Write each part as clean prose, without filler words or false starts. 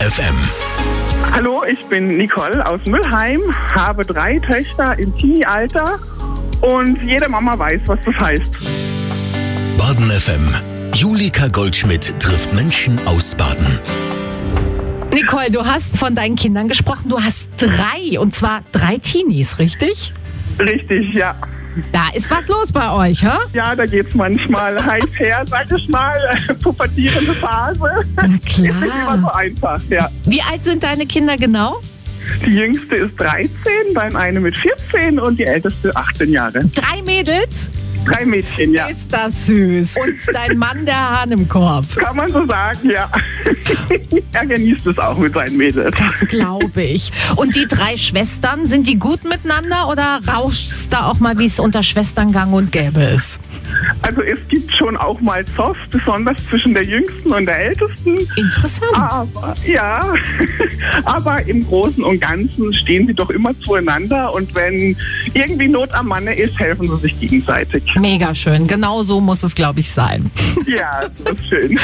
FM. Hallo, ich bin Nicole aus Mülheim, habe 3 Töchter im Teenie-Alter und jede Mama weiß, was das heißt. Baden FM. Julika Goldschmidt trifft Menschen aus Baden. Nicole, du hast von deinen Kindern gesprochen. Du hast 3, und zwar 3 Teenies, richtig? Richtig, ja. Da ist was los bei euch, hä? Ja, da geht's manchmal heiß her, sag ich mal, pubertierende Phase. Na Ist nicht immer klar. so einfach, ja. Wie alt sind deine Kinder genau? Die jüngste ist 13, dann eine mit 14 und die älteste 18 Jahre. 3 Mädels? 3 Mädchen, ja. Ist das süß. Und dein Mann, der Hahn im Korb. Kann man so sagen, ja. Er genießt es auch mit seinen Mädels. Das glaube ich. Und die 3 Schwestern, sind die gut miteinander oder rauscht es da auch mal, wie es unter Schwestern gang und gäbe ist? Also es gibt schon auch mal Zoff, besonders zwischen der Jüngsten und der Ältesten. Interessant. Aber, ja, aber im Großen und Ganzen stehen sie doch immer zueinander und wenn irgendwie Not am Manne ist, helfen sie sich gegenseitig. Mega schön. Genau so muss es, glaube ich, sein. Ja, das ist schön.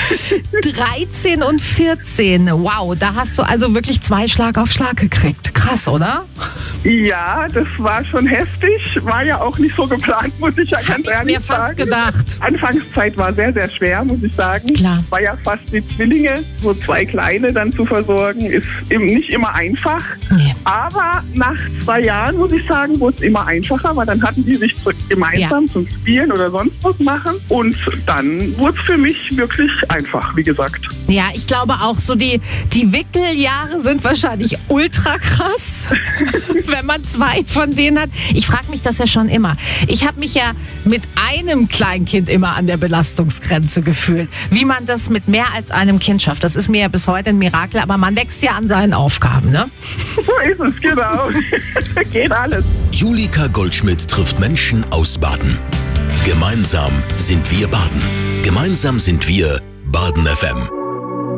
13 und 14. Wow, da hast du also wirklich 2 Schlag auf Schlag gekriegt. Krass, oder? Ja, das war schon heftig. War ja auch nicht so geplant, muss ich ja ganz Hab ich ehrlich mir fast sagen. gedacht. Anfangszeit war sehr, sehr schwer, muss ich sagen. Klar. War ja fast wie Zwillinge. So 2 Kleine dann zu versorgen, ist eben nicht immer einfach. Nee. Aber nach 2 Jahren, muss ich sagen, wurde es immer einfacher, weil dann hatten die sich gemeinsam zum Spielen oder sonst was machen. Und dann wurde es für mich wirklich einfach, wie gesagt. Ja, ich glaube auch so, die Wickeljahre sind wahrscheinlich ultra krass, wenn man 2 von denen hat. Ich frage mich das ja schon immer. Ich habe mich ja mit einem Kleinkind immer an der Belastungsgrenze gefühlt. Wie man das mit mehr als einem Kind schafft, das ist mir ja bis heute ein Mirakel, aber man wächst ja an seinen Aufgaben, ne? So ist es, genau. Geht alles. Julika Goldschmidt trifft Menschen aus Baden. Gemeinsam sind wir Baden. Gemeinsam sind wir Baden FM.